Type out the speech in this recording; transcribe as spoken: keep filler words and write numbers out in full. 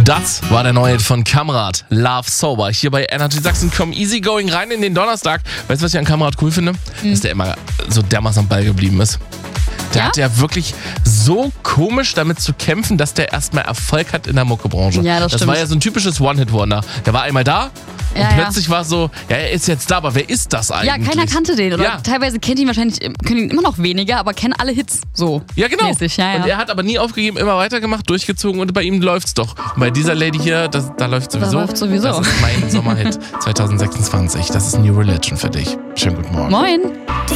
Das war der neue Hit von Kamrat, Love Sober. Hier bei Energy Sachsen, komm easy going rein in den Donnerstag. Weißt du, was ich an Kamrat cool finde? Hm. Dass der immer so dermaßen am Ball geblieben ist. Der Ja? hat ja wirklich so komisch damit zu kämpfen, dass der erstmal Erfolg hat in der Muckebranche. Ja, das das stimmt. war ja so ein typisches One-Hit-Wonder. Der war einmal da und Ja, ja. plötzlich war es so, ja, er ist jetzt da, aber wer ist das Ja, eigentlich? keiner kannte den. Oder Ja. teilweise kennt ihn wahrscheinlich, können ihn immer noch weniger, aber kennen alle Hits so. Ja, genau. Mäßig. Ja, ja. Und er hat aber nie aufgegeben, immer weitergemacht, durchgezogen und bei ihm läuft's doch. Und bei dieser Lady hier, das, da läuft sowieso. läuft sowieso. Das ist mein Sommerhit zwanzig sechsundzwanzig. Das ist New Religion für dich. Schönen guten Morgen. Moin.